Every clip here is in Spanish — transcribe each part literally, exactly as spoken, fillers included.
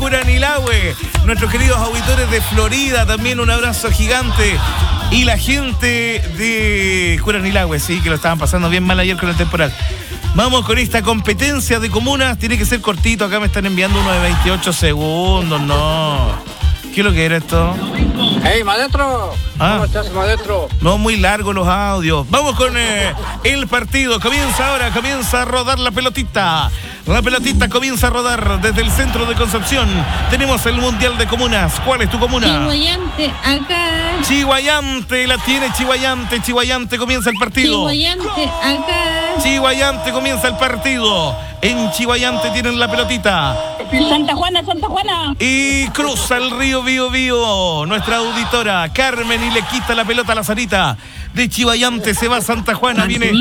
Curanilahue, nuestros queridos auditores de Florida, también un abrazo gigante. Y la gente de Curanilahue, sí, que lo estaban pasando bien mal ayer con el temporal. Vamos con esta competencia de comunas, tiene que ser cortito, acá me están enviando uno de veintiocho segundos, no. ¿Qué es lo que era esto? ¡Hey, maestro! Ah. ¿Cómo estás, maestro? No, muy largo los audios. Vamos con eh, el partido. Comienza ahora, comienza a rodar la pelotita. La pelotita comienza a rodar desde el centro de Concepción. Tenemos el Mundial de Comunas. ¿Cuál es tu comuna? Chihuayante, acá. Chihuayante, la tiene Chihuayante. Chihuayante comienza el partido. Chihuayante, acá. Chihuayante comienza el partido. En Chihuayante tienen la pelotita. Santa Juana, Santa Juana. Y cruza el río Bío Bío. Nuestra auditora Carmen y le quita la pelota a la Sarita. De Chihuayante se va a Santa Juana. Viene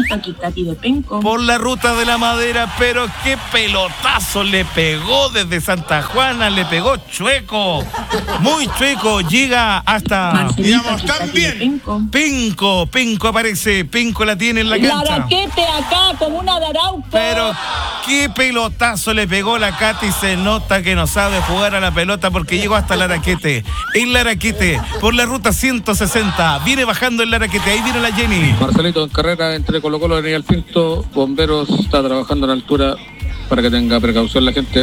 por la ruta de la madera. Pero qué pelotazo le pegó desde Santa Juana. Le pegó chueco. Muy chueco. Llega hasta... Digamos, también. Pinco. Pinco aparece. Pinco la tiene en la cancha. Laraquete acá, como una de Arauco. Pero qué pelotazo le pegó la Katy. Se nota que no sabe jugar a la pelota porque llegó hasta Laraquete. El Laraquete por la ruta ciento sesenta. Viene bajando el Laraquete. Ahí viene la Jenny. Marcelito en carrera entre Colo Colo y Aníbal Pinto. Bomberos está trabajando a la altura para que tenga precaución la gente.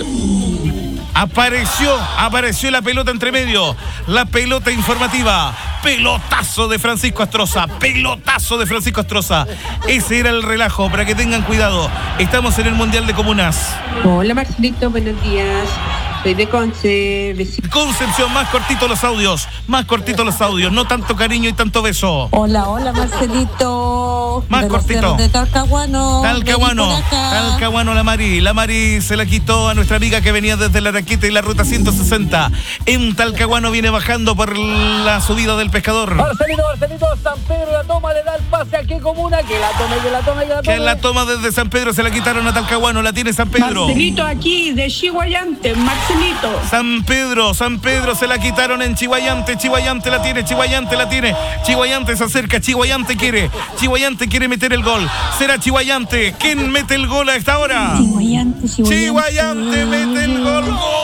Apareció, apareció la pelota entre medio. La pelota informativa. Pelotazo de Francisco Astroza. Pelotazo de Francisco Astroza. Ese era el relajo, para que tengan cuidado. Estamos en el Mundial de Comunas. Hola Marcelito, buenos días. Soy de Conce, vecino. Concepción, más cortito los audios. Más cortito los audios. No tanto cariño y tanto beso. Hola, hola Marcelito. Más de cortito. De Talcahuano. Talcahuano. Talcahuano la Mari. La Mari se la quitó a nuestra amiga que venía desde la Araquita y la ruta ciento sesenta. En Talcahuano viene bajando por la subida del pescador. Marcelito, Marcelito, San Pedro la toma, le da el pase a qué comuna, que la tome, que la tome, que la tome. Que la toma desde San Pedro, se la quitaron a Talcahuano, la tiene San Pedro. Marcelito aquí, de Chihuayante, Marcelito. San Pedro, San Pedro se la quitaron en Chihuayante, Chihuayante la tiene, Chihuayante la tiene, Chihuayante se acerca, Chihuayante quiere, Chihuayante quiere meter el gol, será Chihuayante, ¿quién mete el gol a esta hora? Chihuayante, Chihuayante. Chihuayante mete el gol,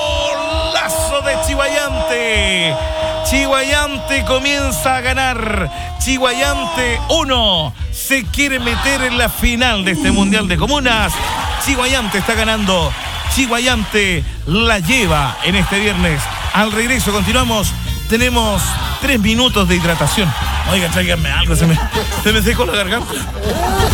golazo de Chihuayante. Chihuayante comienza a ganar. Chihuayante uno, se quiere meter en la final de este Mundial de Comunas. Chihuayante está ganando. Chihuayante la lleva en este viernes. Al regreso continuamos. Tenemos tres minutos de hidratación. Oiga, tráiganme algo, se me, se me secó la garganta.